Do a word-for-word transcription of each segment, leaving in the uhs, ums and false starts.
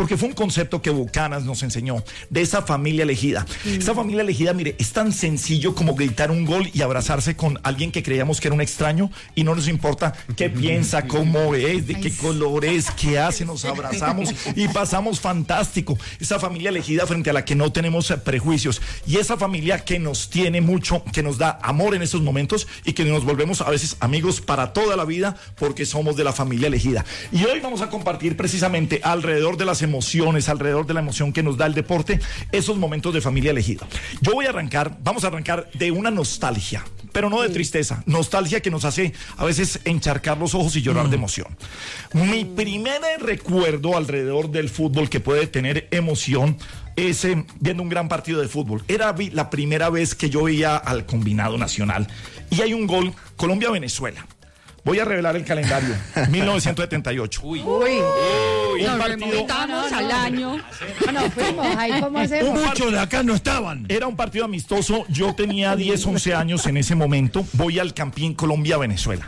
porque fue un concepto que Bucanas nos enseñó, de esa familia elegida. Mm. Esa familia elegida, mire, es tan sencillo como gritar un gol y abrazarse con alguien que creíamos que era un extraño y no nos importa qué piensa, cómo es, de qué color es, qué hace, nos abrazamos y pasamos fantástico. Esa familia elegida frente a la que no tenemos prejuicios y esa familia que nos tiene mucho, que nos da amor en esos momentos y que nos volvemos a veces amigos para toda la vida porque somos de la familia elegida. Y hoy vamos a compartir precisamente alrededor de las emociones, alrededor de la emoción que nos da el deporte, esos momentos de familia elegida. Yo voy a arrancar, vamos a arrancar de una nostalgia, pero no de tristeza, nostalgia que nos hace a veces encharcar los ojos y llorar mm. de emoción. Mi primer recuerdo alrededor del fútbol que puede tener emoción es eh, viendo un gran partido de fútbol. Era vi, la primera vez que yo veía al combinado nacional y hay un gol, Colombia-Venezuela. Voy a revelar el calendario, mil novecientos setenta y ocho. Uy, uy, uy. Nos remontamos al año. No, no, fuimos, ahí cómo hacemos. Muchos de acá no estaban. Era un partido amistoso, yo tenía diez, once años en ese momento, voy al Campín Colombia-Venezuela.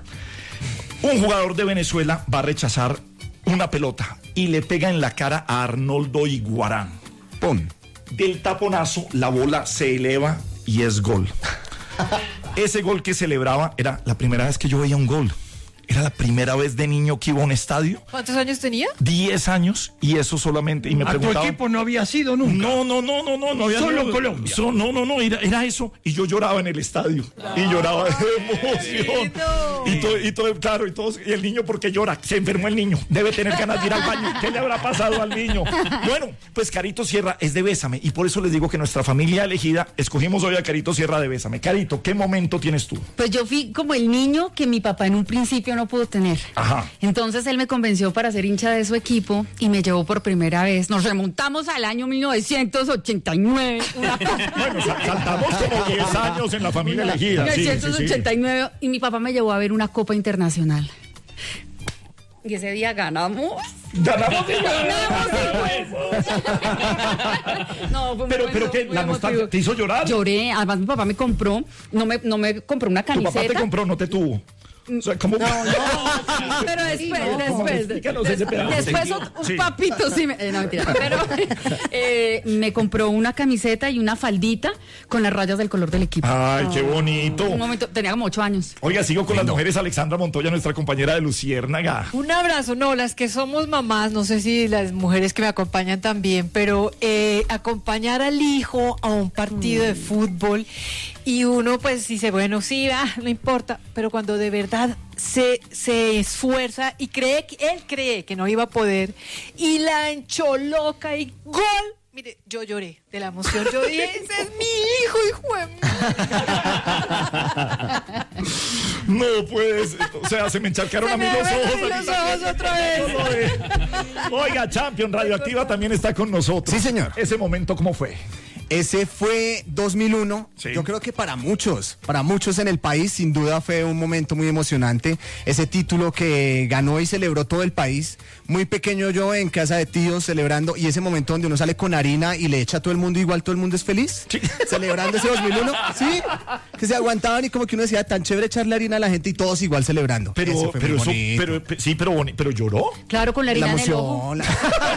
Un jugador de Venezuela va a rechazar una pelota y le pega en la cara a Arnoldo Iguarán. ¡Pum! Del taponazo, la bola se eleva y es gol. Ese gol que celebraba era la primera vez que yo veía un gol. Era la primera vez de niño que iba a un estadio. ¿Cuántos años tenía? Diez años y eso solamente. Y me ¿A tu preguntaba, equipo no había sido nunca? No, no, no, no, no, no había Solo sido, Colombia. So, no, no, no, era, era eso. Y yo lloraba en el estadio. Ah, y lloraba de emoción. Y todo, y todo, claro, y todos, y el niño, ¿por qué llora? Se enfermó el niño. Debe tener ganas de ir al baño. ¿Qué le habrá pasado al niño? Bueno, pues Carito Sierra es de Bésame. Y por eso les digo que nuestra familia elegida, escogimos hoy a Carito Sierra de Bésame. Carito, ¿qué momento tienes tú? Pues yo fui como el niño que mi papá en un principio no pudo tener. Ajá. Entonces él me convenció para ser hincha de su equipo y me llevó por primera vez. Nos remontamos al año mil novecientos ochenta y nueve. Una bueno, saltamos como diez años en la familia elegida. mil novecientos ochenta y nueve sí, sí, sí. Y mi papá me llevó a ver una Copa Internacional. Y ese día ganamos. Ganamos y ganamos. No, fue pero, momento, pero que la nostalgia te hizo llorar. Lloré, además mi papá me compró, no me, no me compró una camiseta. Tu papá te compró, no te tuvo. O sea, ¿cómo? No, no, pero después, no, después, después, después, después un, un sí. papito, sí, me, eh, no mentira, pero eh, me compró una camiseta y una faldita con las rayas del color del equipo. Ay, qué bonito. Un momento, tenía como ocho años. Oiga, sigo con las mujeres, Alexandra Montoya, nuestra compañera de Luciérnaga. Un abrazo, no, las que somos mamás, no sé si las mujeres que me acompañan también, pero eh, acompañar al hijo a un partido mm. de fútbol y uno pues dice, bueno, sí, ah, no importa, pero cuando de verdad se, se esfuerza y cree que él cree que no iba a poder y la encholoca y ¡gol! Mire, yo lloré de la emoción, yo dije, ese es mi hijo, hijo de mí. No puedes, o sea, se me encharcaron se a mí me los ojos. los ojos otra vez. Oiga, Champion Radioactiva también está con nosotros. Sí, señor. Ese momento, ¿cómo fue? Ese fue dos mil uno, sí. Yo creo que para muchos, para muchos en el país, sin duda fue un momento muy emocionante. Ese título que ganó y celebró todo el país. Muy pequeño yo en casa de tíos celebrando, y ese momento donde uno sale con harina y le echa a todo el mundo, igual todo el mundo es feliz. Sí. Celebrando ese dos mil uno, sí, que se aguantaban y como que uno decía, tan chévere echarle harina a la gente y todos igual celebrando. Pero, eso fue pero, muy eso, pero, sí, pero, boni, pero lloró. Claro, con la harina la en el ojo. La...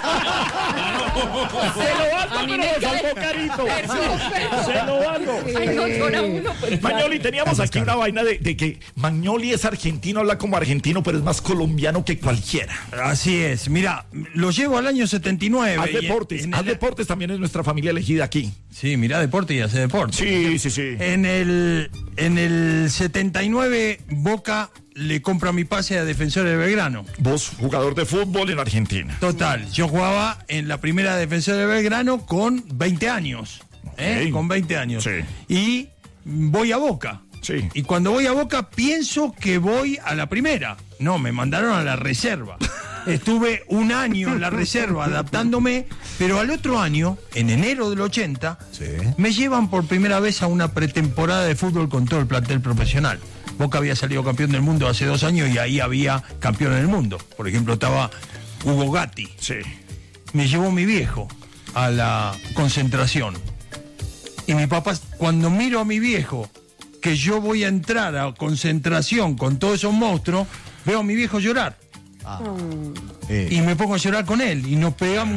Se lo valgo, pero lo salvó Carito. Se lo valgo. Ay, no llora uno. Pues, Magnoli, teníamos aquí una vaina de, de que Magnoli es argentino, habla como argentino, pero es más colombiano que cualquiera. Así es. Mira, lo llevo al año setenta y nueve. Haz deportes. En, en haz el... deportes también es nuestra familia elegida aquí. Sí, mira deporte y hace deporte. Sí, sí, sí. En el, en el setenta y nueve, Boca le compra mi pase a Defensor de Belgrano. Vos, jugador de fútbol en Argentina. Total, yo jugaba en la primera Defensor de Belgrano con veinte años. ¿eh? Okay. Con veinte años. Sí. Y voy a Boca. Sí. Y cuando voy a Boca pienso que voy a la primera. No, me mandaron a la reserva. Estuve un año en la reserva adaptándome, pero al otro año, en enero del ochenta, sí. me llevan por primera vez a una pretemporada de fútbol con todo el plantel profesional. Boca había salido campeón del mundo hace dos años y ahí había campeón del mundo. Por ejemplo, estaba Hugo Gatti. Sí. Me llevó mi viejo a la concentración. Y mi papá, cuando miro a mi viejo, que yo voy a entrar a concentración con todos esos monstruos, veo a mi viejo llorar. Ah. Eh. Y me pongo a llorar con él y nos pegamos